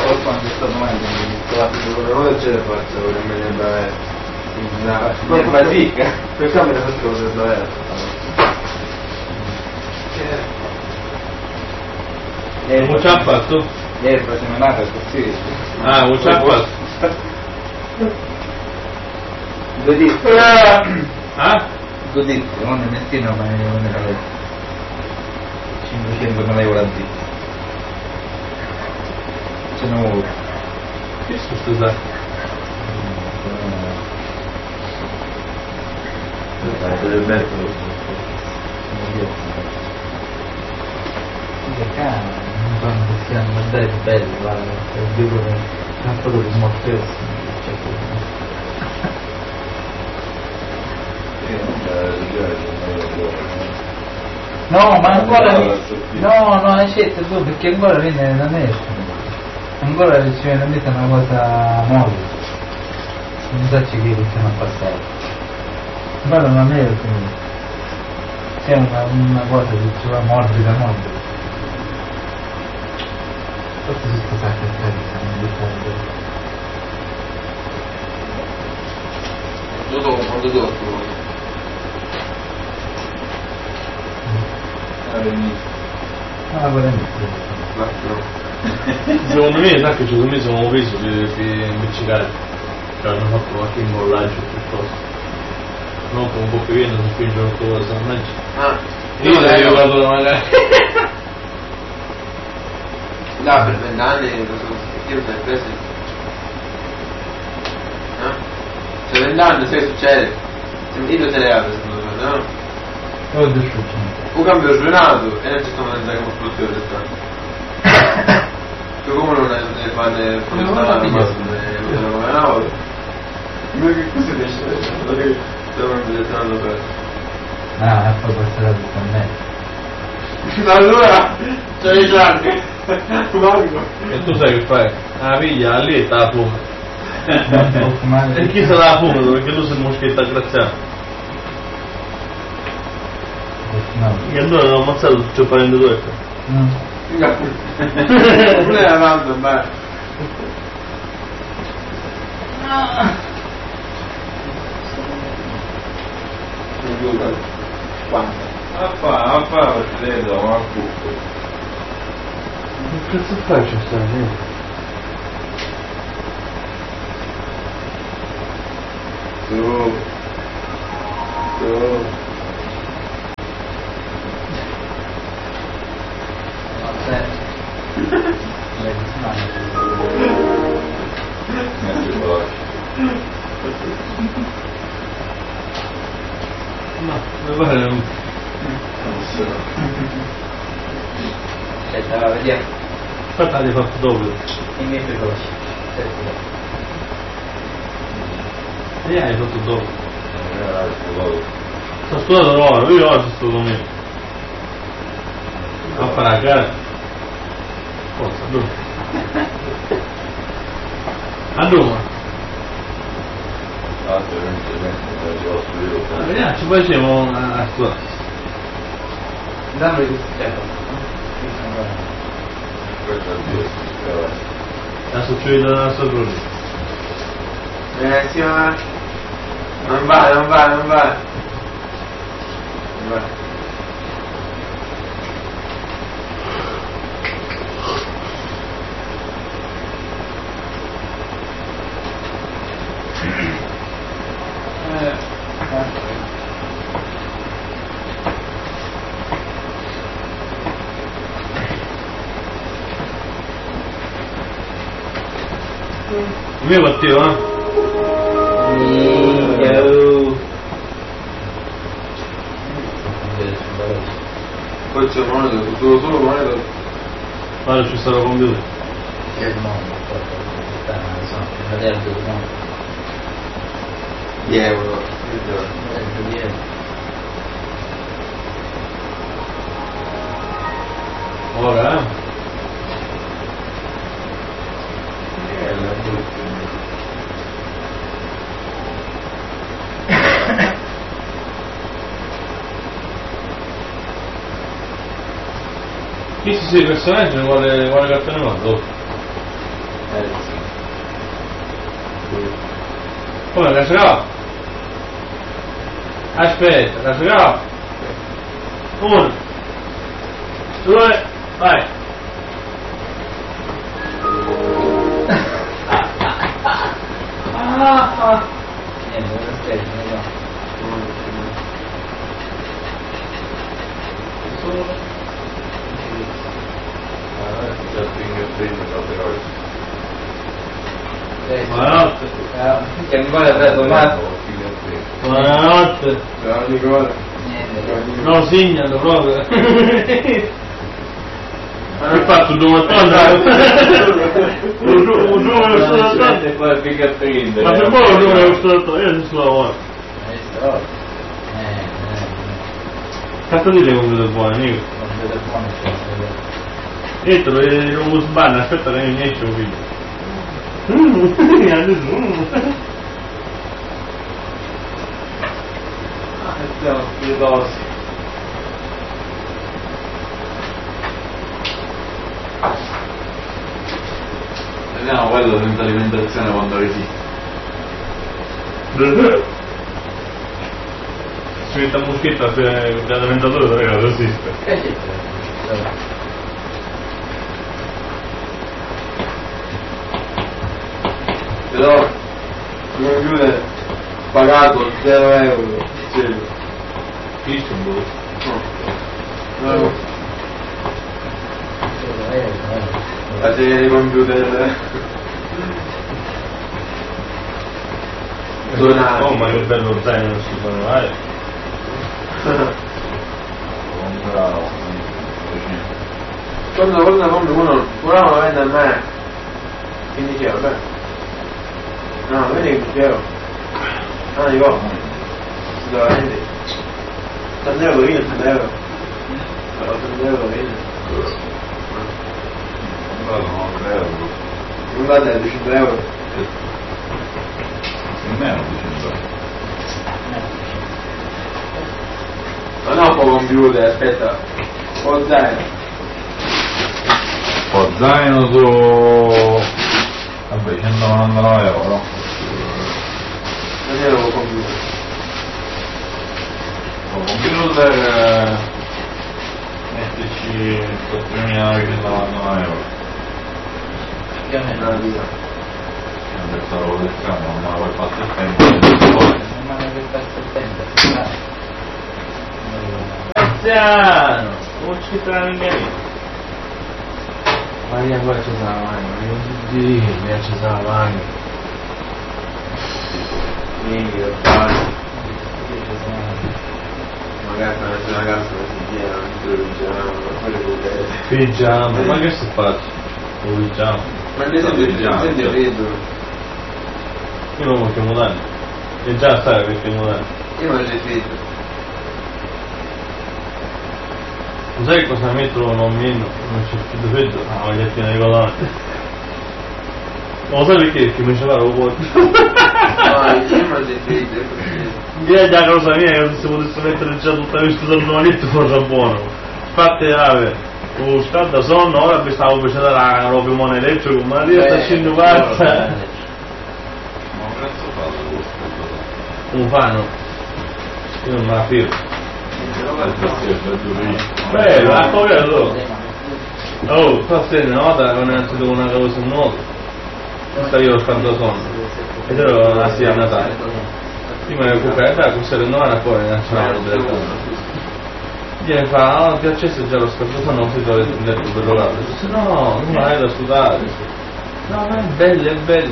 poi quando è stato mai trovato sulle ruote c'è forza ora me ne andare in fatica perché me ne faccio cose da non ci ha fatto? L'erba seminata così Non ci ha fatto? 2 diti 2 diti non è mettino ma non era 500 me euro a dito ce ne vuole che scusa del metodo quando siamo andati belli guarda dico che tanto lo dimostresso no ma ancora no hai scelto tu perché ancora viene da me ancora ci viene da me una cosa nuova non so che possiamo passare guarda non è c'è una cosa che ci va morbida forse si scusate a quando dopo secondo me sa che ci sono messo un peso di imbeccicare cioè hanno fatto qualche imbollaggio piuttosto non con un po' più pieno si spinge qualcosa io le avevo dato da mangiare no per 20 anni io mi preso cioè 20 anni sai succede io non se le apre no? Un cambio svenato e non ci stiamo andando come costruzione tu come non ne fanno forestare ma no ma che cosa dice? Stiamo inventando per poi passerà tutto a me allora c'è i gianni e tu sai che fai? La piglia lì e te la fuma e chi se la fuma perché tu sei moschetta graziato e allora l'ho ammazzato tutto il parente non è avanti ma quanto? a fa vedo ma che cazzo faccio stasera? tu no, mi pare non aspetta vediamo aspetta l'hai fatto dopo invece veloce e hai fatto dopo sto studiato loro io oggi sto con me a fare la gara forza dove? a Roma vediamo ci facciamo a scuola dammi questo tempo la succede la nostra problema sì ma non va io battevo poi c'è un monito solo monito guarda ci sarà computer il mondo insomma vedere il mondo 10 euro ora chi si segue il personaggio quale cartone va dopo Come lascerò? Aspetta, lascerò. 1, 2, vai. Niente, non stai, Buonanotte. Che ancora preso Marco. Buonanotte. Ciao Nicola. Niente. No, signalo proprio. Hai fatto 2 mattone? Un numero questo da E poi figa prendere. ma per voi un numero questo da io adesso lavoro. Cazzo di le computer buone, Nico? E te lo sbanna, aspetta che mi esce un figlio. Siamo spiritosi. Vediamo quello senza alimentazione quando resiste. Si mette a moschetta dall'alimentatore dove non resiste. Però il computer pagato 0 euro. Istanbul. No. La serie di computer donati. Oh, ma che bello zaino non si può mai. Quando compri uno lo vende a me 15 euro, beh. No, vedi 15 euro. Ah, dico, si dove vendi? 80 euro vino, 80 euro. 80 euro vino. Non vale 200 euro. Meno 200 euro. Ma no, po' computer, aspetta. Po' zaino. Po' zaino su... vabbè, 199 euro. Non ero po' computer. Po' computer... mettici 4.199 euro. Più o meno. Adesso lo leziamo, non me la vuoi fare il tempo. Ma non per settembre. Graziano! Non ci tranne. Maria qua c'è la mano, Dio, mi ha acceso la mano. Io, padre. Magari c'è una cazzo che si gira, non si Pigiama, ma che si faccia? O pigiama? Ma ne sente freddo. Io non voglio mutare. E già sai perché mutare. Io non c'è freddo. Lo sai cosa mettono non meno? Non c'è più freddo? La magliettina di cotone. Non lo sai perché? Perché mi ci pare un po'. No, io non c'è freddo. Direi la cosa mia è che se potesse mettere già tutta questa giornaletta fosse buono. Infatti avevo stato da sonno, ora mi stavo facendo la roba elettrico, ma io sto scendendo guarda. Ma un prezzo fa questo? Un fano. Io non me la firmo. Bello, a quello. Oh, forse è nota che non è andato una cosa nuova. Questa io ho fatto sonno. E te lo la sia a Natale. Prima che coperta, questa è nuova, poi ne facciamo del tutto. Viene fa, oh, ti ho acceso già lo scorso sonno, non si trova il letto per l'orario. Dice, no, non hai da sudare. No, ma è bello, è bello.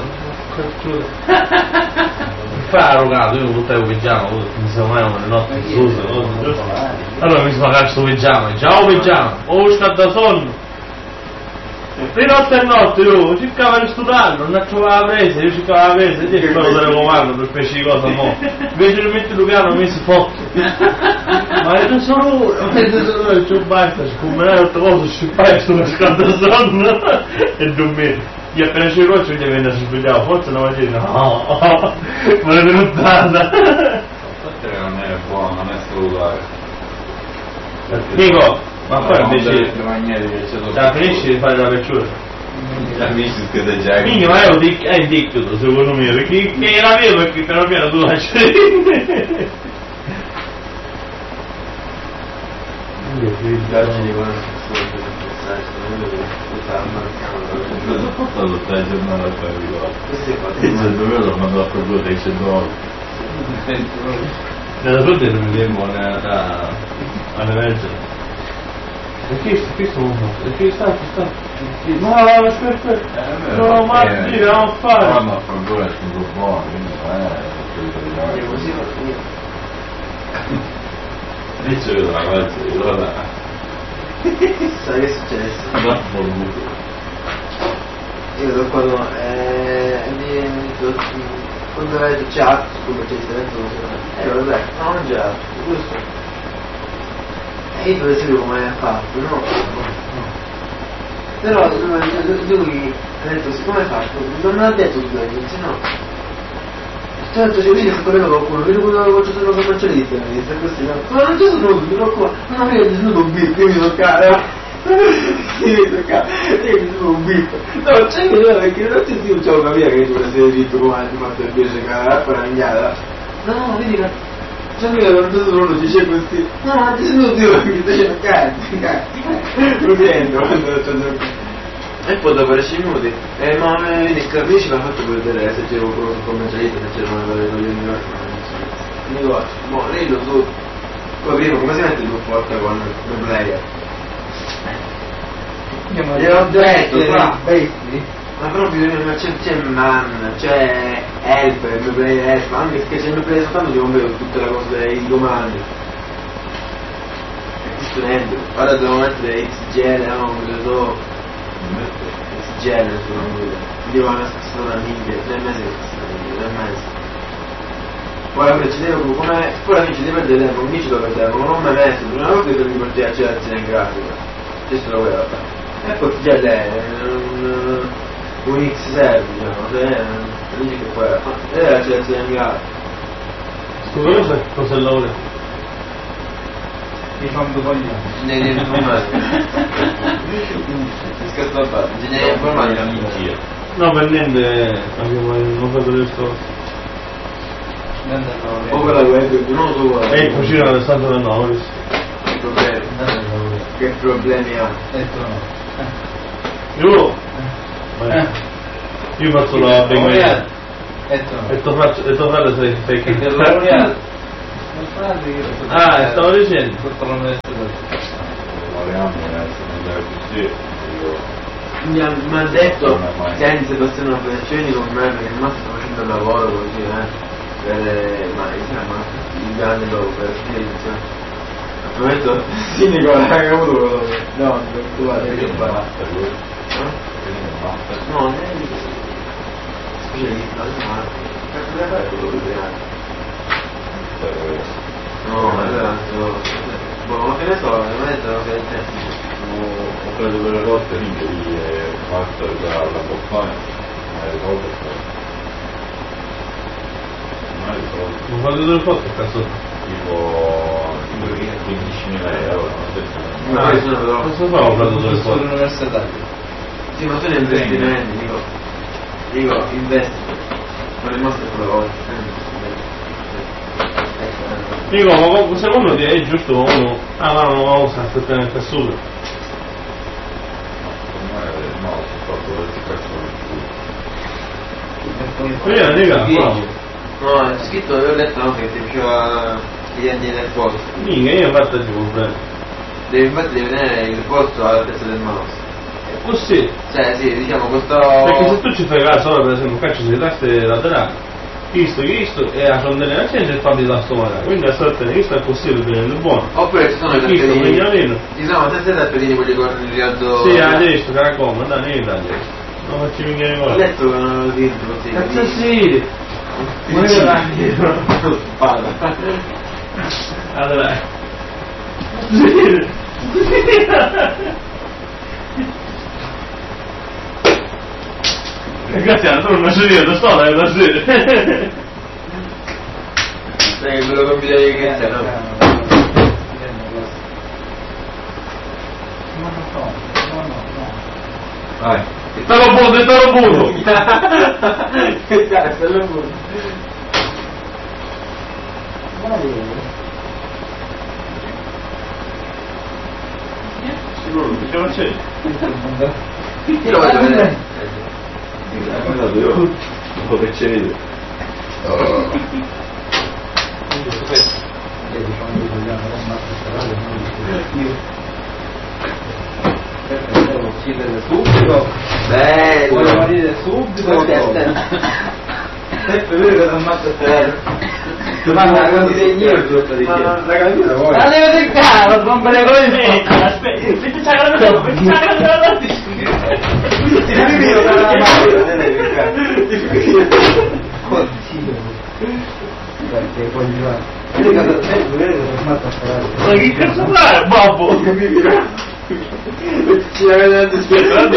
Fa arrogato, io tutto il pigiama, mi sono mai una notte giusto. Allora mi sono cagato sto pigiama, ciao pigiama, sta da sonno. Di notte e notte io cercavo di studiare, non trovavo la presa, io cercavo la presa, e quello te lo comando per specie di cosa mo. Invece di mettere Luciano mi si fotte. Ma è tesoro, c'è un basta, scommenare altre cose, scippare sto pescando da sonno e dormire. Io appena ci roccio gli venne a svegliare, forse una mattina, no, me l'è venuta. Forse non è buono, non è salutare. Dico, ma poi invece le maniere che c'è finisci di fare la pecciura? Gli amici che da già. Minchia, ma è un dictato secondo me, perché era vero perché piano piano tu lasci. Cosa ho fatto tutta la giornata per arrivare? Il giorno l'ho mandato a proprio dei $100. Nella fronte non vediamo alla mezza. Perché sono fatto? Perché sta? No, aspetta. No, ma dire, non fare. No, ma proprio è tutto buono, quindi non è così va finito. Dice la ragazza, allora. Sai che è successo? Non voluto. Io da quando quando hai detto chat, come c'è il vabbè, no, non già, giusto. E io dovevo sapere come hai fatto, no? Però lui ha detto, siccome hai fatto, non ha detto tu all'inizio, no? Certo, se quindi sto correndo qualcuno, vedo quello che c'è solo commercialista, mi dice così, no? Ma non c'è solo mi tocco, non avevo nessuno un bip, io mi toccare. Io mi sono un bip. No, c'è che io perché non c'è più, c'ho una via che tu sei detto come hai fatto il piacere che per la mignata. No, vedi che c'è che non c'è solo uno dice così. No, ma ti sei venuto io che mi stai facendo cazzo. Lo sento quando c'è. E poi dopo 10 minuti, ma vedi che amici mi ha fatto vedere se c'era qualcuno sul commercialista, se c'era una delle coglioni di mi dico, boh, lei lo so, poi prima come si mette più forte con il player? Gliel'ho detto, ma però bisogna, c'è man, c'è help, il mio player help, ma anche se c'è il mio player soltanto devo mettere tutte le cose, i comandi. E studente, ora devo mettere XGL, no, come so. XGL sulla guida, io ho stata una minchia, 3 mesi che sto 3 mesi. Poi vabbè ci devo come, poi la ci deve perdere tempo, non mi ci dove tempo, non mi hai messo, una volta che devi portare accelerazione in grafica, questo lo volevo fare. E poi XGL è un X0, diciamo, dici che poi è l'accelerazione in grafica. Scusa, cosa lavora? Mi fa un coglione. Ingegneria informatica. Scherzo a parte, ingegneria informatica amici. No, per niente abbiamo fatto le cose. O quella web, non lo so. E in cucina è stato da noi. Che problemi ha? Io faccio la benguina. E tuo fratello sei che? Ah, stavo dicendo. Mi ha detto che anche se passano operazioni con me perché il maestro sta facendo il lavoro così, il grande dopo per spirito. Mi ha detto, sì Nicola, hai avuto no, tu guarda che fai? No, non è di così. Specialista, ma per fare quello che fai? No, ma che ne so, non è stato che ho preso quelle volte lì che fatto la bottone, ma le cose non è risolto. Non fate delle foto, cazzo. Tipo 15.000 euro, Cosa fa? Ho preso delle foto. Universitario. Sì, ma sono investimenti, dico, investi. Non è rimasto quelle volte. Dico, ma secondo te è giusto uno? Ah, ma non lo usa aspettare nel tessuto. No, sono fatto le no, è scritto, avevo letto no, che ti piaceva gli anni del posto. Mica, io ho fatto il problema. Infatti devi tenere il posto alla testa del mouse. Così. Cioè, sì, diciamo questo. Perché se tu ci fai caso, ora per esempio, caccio sulle taste laterali, questo e la sondina accende e parli da sto magari. Quindi a sorte questo è possibile prendere buono. Oppure ci sono i tappetini. Ci sono tante tappetini quelli con il rialzo. Sì, a destra, che racconta, dai, niente a destra. Non facci venire qua. Ho letto che non lo dico così. Cazzo sì! Spada. Allora. Grazie a tu non ci vedo, da sola da sera. Sai quello che mi devi che no? No. Vai. Talo buono! Che cazzo, è lo buono. Sicuro, che non c'è? Io lo voglio vedere. Io un po' che ci vedo. Devo uccidere subito. Bello. Voglio morire subito. È vero che non ammazza te. Ma la cosa di io giusto di Ma la camisa vuoi? la devo cercare, rompere con il Aspetta, metti la camera davanti. Ti figlio dalla Oddio. Perché coglione. Vedi cosa c'è? Vedi cosa smatta sparare. Ma che cazzo fai, babbo? Ci la vedo anche aspettando.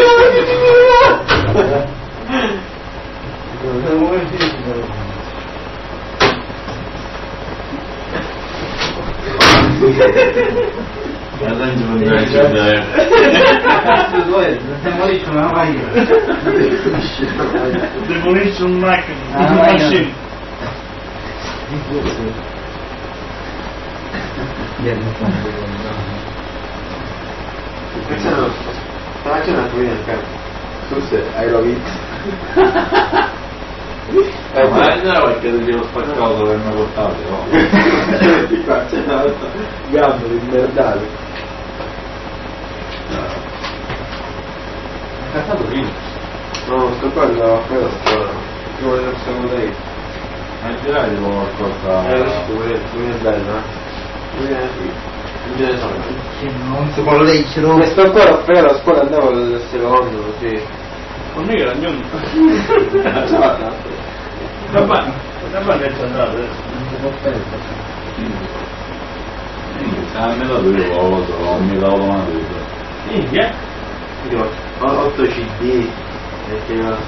Guarda in giù non c'è da Demolisce una maglia. Demolisce un macchina. Ah, Un vai, machine. Faccio una tua in campo. Tu sei, hai rovito. ma no, perché devo spaccato per una portata, no? Di qua c'è una gamba di merdale. Cazzato prima. No, sto qua andavo a fare la scuola. Io volevo stare lei. Ma in generale devo qualcosa... Adesso tu vuoi andare, no? Non ce ne sono. Non si può leggere. E sto ancora a fare la scuola, andavo al secondo, così. Con me che ragione. Ma che c'è andato? Non si può perdere. almeno due volte, ho milato una vita. Minchia? Io ho 8 CD, perché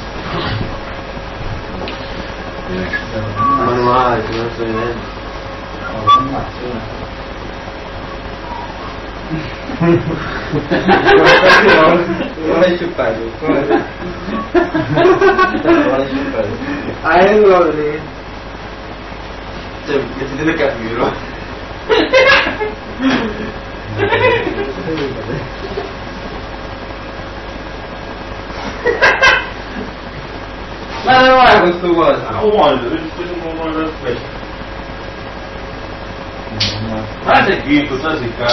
manuale, non so niente. Non hai ciuppato, come? Ah, non lì. Cioè, che si deve capire. Ma non è questo qua. Uguale, questo è un po' da specie. Ma se chi, cosa si fa?